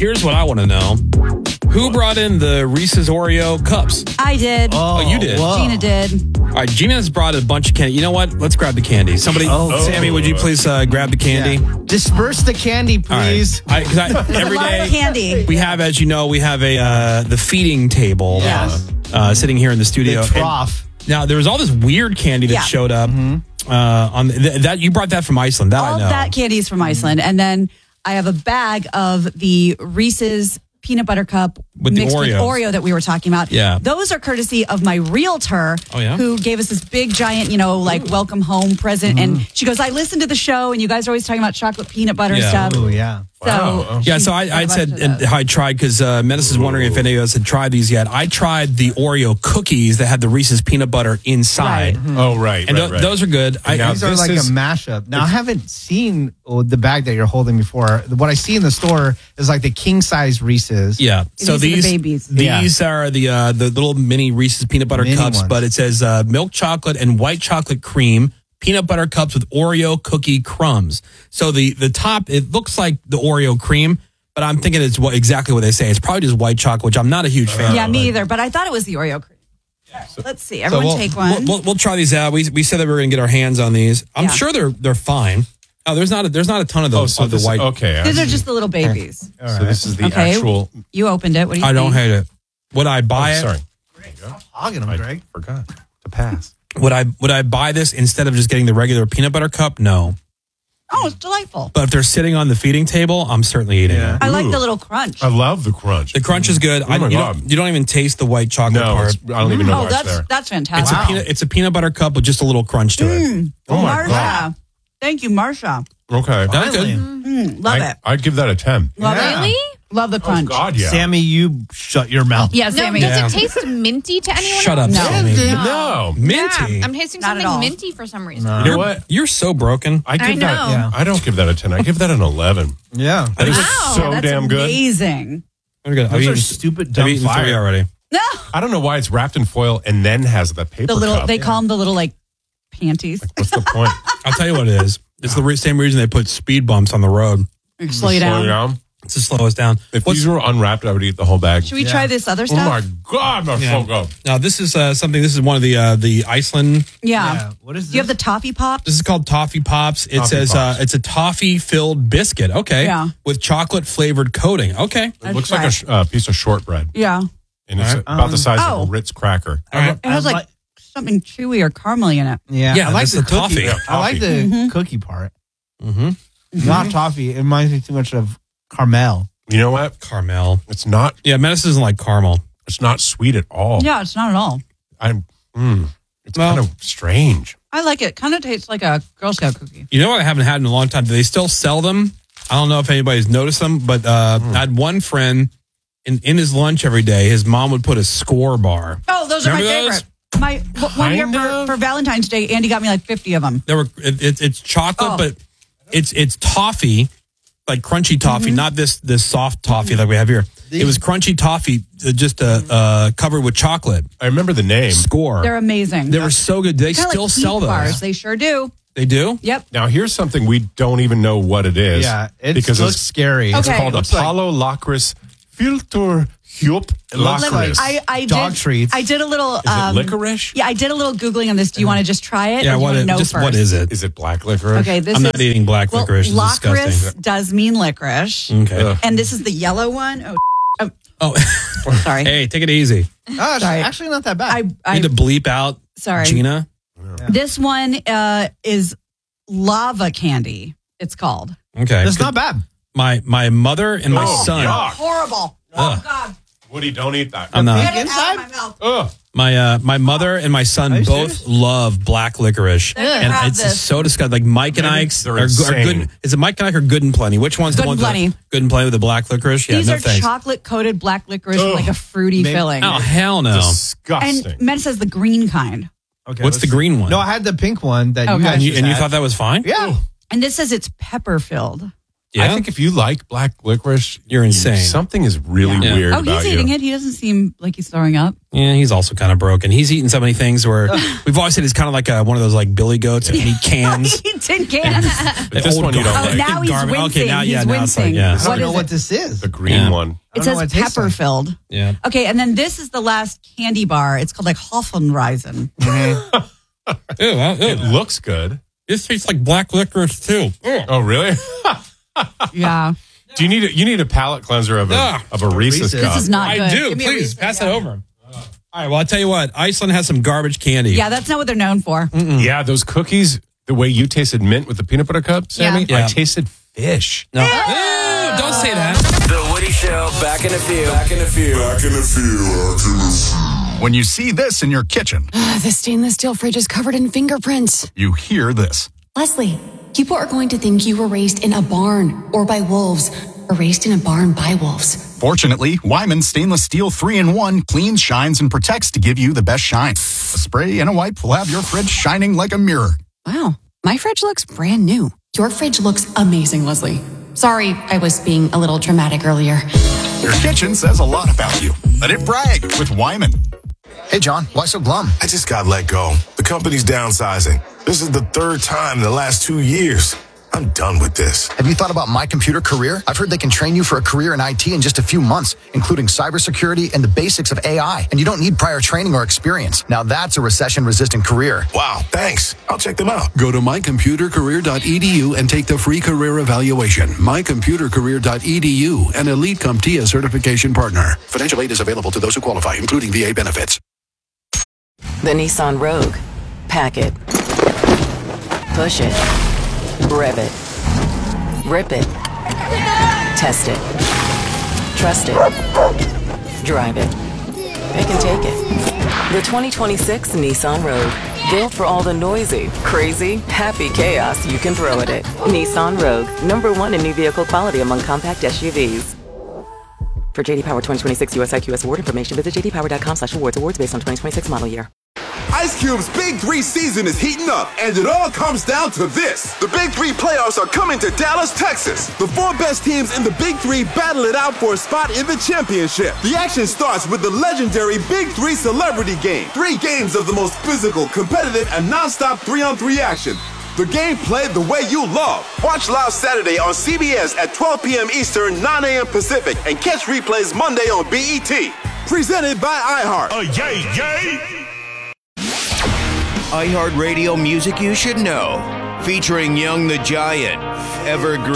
here's what I want to know. Who brought in the Reese's Oreo cups? I did. Oh, you did? Whoa. Gina did. All right, Gina's brought a bunch of candy. You know what? Let's grab the candy. Somebody, Sammy, would you please grab the candy? Yeah. Disperse the candy, All right. please. Every A lot of day, candy. we have, as you know, we have the feeding table Yes. sitting here in the studio. The trough. And now, there was all this weird candy that Yeah. showed up. On that you brought that from Iceland. That All I know. that candy is from Iceland. And then I have a bag of the Reese's peanut butter cup With the mixed with Oreos. Oreo that we were talking about. Yeah. Those are courtesy of my realtor Oh, yeah? who gave us this big giant, welcome home present. And she goes, I listened to the show and you guys are always talking about chocolate peanut butter and Yeah. stuff. Oh, yeah. So Yeah, so she's got a I said bunch of those. how I tried because Menace is wondering if any of us had tried these yet. I tried the Oreo cookies that had the Reese's peanut butter inside. Right. Oh, right. And right. those are good. now These are this like is- a mashup. Now, I haven't seen the bag that you're holding before. What I see in the store is like the king size Reese's. Yeah. So These are the these babies. these are the little mini Reese's peanut butter Mini cups, ones. but it says milk chocolate and white chocolate cream peanut butter cups with Oreo cookie crumbs. So the top, it looks like the Oreo cream, but I'm thinking it's exactly what they say. It's probably just white chocolate, which I'm not a huge fan Yeah, of. me either. But I thought it was the Oreo cream. Let's see. Everyone we'll, take one. We'll try these out. We said that we were going to get our hands on these. I'm Yeah. sure they're fine. Oh, there's not a ton of those. so of the this, white. Okay. These are just the little babies. So this is the Okay. actual. You opened it. What do you I think? don't hate it. Would I buy it? Sorry. Hogging them, I Greg. forgot to pass. Would I buy this instead of just getting the regular peanut butter cup? No. Oh, it's delightful. But if they're sitting on the feeding table, I'm certainly eating Yeah. it. I like Ooh. the little crunch. I love the crunch. The crunch is good. Oh my God. You don't even taste the white chocolate No, part. I don't even know Oh, what's there. that's It's fantastic. a peanut. It's a peanut butter cup with just a little crunch to it. Oh my Marsha. God. Thank you, Marsha. Okay. That's Finally. good. Love it. I'd give that a 10. Love Yeah. it. Really? Love the Oh, crunch. God, yeah. Sammy, you shut your mouth. Yeah, No, Sammy. does it taste minty to anyone Shut up, else? No. Sammy. No. Minty. Yeah, I'm tasting Not at something all. minty for some reason. You know what? You're so broken. I give that. know. Yeah. I don't give that a 10. I give that an 11. Yeah. That is Wow, so That's damn good. amazing. I'm good. I've Those are eaten- stupid I've dumb eaten 3 fire. already. No. I don't know why it's wrapped in foil and then has the paper The little, cup. they call them the little panties. What's the point? I'll tell you what it is. It's the same reason they put speed bumps on the road. Slow you Slow down. you down. It's to slow us down. If these were unwrapped, I would eat the whole bag. Should we try this other Oh stuff? my God, that's so good. Now this is something. This is one of the Iceland. Yeah. What is this? Do you have the toffee pop? This is called Toffee Pops. It Toffee says Pops. it's a toffee filled biscuit. Okay. Yeah. With chocolate flavored coating. Okay. It looks like a piece of shortbread. Yeah. And it's All right. about the size of Oh. a Ritz cracker. All right. It has like something chewy or caramely in it. Yeah, Yeah, I like that's the the toffee. cookie. Yeah, I like the Mm-hmm. cookie part. Mm-hmm. Not toffee. It reminds me too much of caramel. You know what? Caramel. It's not. Yeah, Menace doesn't like caramel. It's not sweet at all. Yeah, it's not at all. It's Well- kind of strange. I like it. Kind of tastes like a Girl Scout cookie. You know what I haven't had in a long time? Do they still sell them? I don't know if anybody's noticed them, but I had one friend in his lunch every day. His mom would put a Score bar. Oh, those are my Remember those? favorite. One year Kind of. for Valentine's Day, Andy got me like 50 of them. It's chocolate, Oh. but it's toffee, like crunchy toffee, not this soft toffee like we have here. It was crunchy toffee, just covered with chocolate. I remember the name. Score. They're amazing. They were so good. They Kinda still like sell Heath those. bars. They sure do. They do? Yep. Now, here's something we don't even know what it is. Yeah, it because looks it's scary. It's Okay. called Looks like- Apollo Lacris Filter Hup looks Lacris. like- I Dog did, treats. I did a little. Is it licorice? Yeah, I did a little Googling on this. Do you want to just try it? Yeah, or do you want to know first? what is it? Is it black licorice? Okay, this I'm is. not eating black licorice. It's Licorice disgusting. does mean licorice. Okay. Ugh. And this is the yellow one. Oh, Sorry. hey, take it easy. Oh, it's Sorry. actually not that bad. I Need to bleep out sorry. Gina. This one is lava candy. It's called. Okay. It's not bad. My mother and my Oh, son. yuck. Horrible. Ugh. Oh God. Woody, don't eat that. I'm not. Get it out Inside? of my mouth. Ugh. My mother and my Are son you both serious? love black licorice, and have it's this. so disgusting. Like Mike and Ike's They're are insane. good. Is it Mike and Ike or Good and Plenty? Which one's Good the one? and Plenty. Good and Plenty with the black licorice. Yeah, These no are thanks. chocolate coated black licorice with Ugh. like a fruity Maybe- filling. Oh hell no! Disgusting. And Med says the green kind. Okay, What's the green one? No, I had the pink one that Okay. you guys and you, just and you had. thought that was fine? Yeah. And this says it's pepper filled. Yeah? I think if you like black licorice, You're insane. Something is really Yeah. weird Oh, about he's you. eating it. He doesn't seem like he's throwing up. Yeah, he's also kind of broken. He's eaten so many things where we've always said he's kind of like one of those like billy goats that can eat cans. He did cans. But this one you don't Oh, like. now he's Garbage. wincing. Okay, now- he's yeah, now it's like, wincing. yeah. I don't What know is what it? this is. The green Yeah. one. It I don't know says what it tastes pepper like. filled. Yeah. Okay, and then this is the last candy bar. It's called like Hoffenreisen. It looks good. This tastes like black licorice too. Oh, really? Yeah. Do you need a palate cleanser of a Reese's Reese's. cup? This is not I good. do. Give me a Please Reese's, pass yeah. it over. All right. Well, I'll tell you what. Iceland has some garbage candy. Yeah, that's not what they're known for. Yeah, those cookies. The way you tasted mint with the peanut butter cup, Sammy. Yeah. I tasted fish. No. Ew, don't say that. The Woody Show, back in a few. When you see this in your kitchen, The stainless steel fridge is covered in fingerprints. you hear this. Leslie, people are going to think you were raised in a barn or by wolves or raised in a barn by wolves. Fortunately, Wyman Stainless Steel 3-in-1 cleans, shines, and protects to give you the best shine. A spray and a wipe will have your fridge shining like a mirror. Wow, my fridge looks brand new. Your fridge looks amazing, Leslie. Sorry, I was being a little dramatic earlier. Your kitchen says a lot about you. Let it brag with Wyman. Hey, John, why so glum? I just got let go. The company's downsizing. This is the third time in the last 2 years. I'm done with this. Have you thought about My Computer Career? I've heard they can train you for a career in IT in just a few months, including cybersecurity and the basics of AI. And you don't need prior training or experience. Now that's a recession-resistant career. Wow, thanks. I'll check them out. Go to mycomputercareer.edu and take the free career evaluation. Mycomputercareer.edu, an Elite CompTIA certification partner. Financial aid is available to those who qualify, including VA benefits. The Nissan Rogue. Pack it. Push it. Rev it. Rip it. Test it. Trust it. Drive it. It can take it. The 2026 Nissan Rogue. Built for all the noisy, crazy, happy chaos you can throw at it. Nissan Rogue. #1 in new vehicle quality among compact SUVs. For JD Power 2026 US IQS award information, visit jdpower.com/awards. Awards based on 2026 model year. Ice Cube's Big 3 season is heating up, and it all comes down to this. The Big 3 playoffs are coming to Dallas, Texas. The 4 best teams in the Big 3 battle it out for a spot in the championship. The action starts with the legendary Big 3 Celebrity Game. 3 games of the most physical, competitive, and non-stop 3-on-3 action. The game played the way you love. Watch live Saturday on CBS at 12 p.m. Eastern, 9 a.m. Pacific, and catch replays Monday on BET. Presented by iHeart. Yay, yay! iHeartRadio music you should know. Featuring Young the Giant, Evergreen.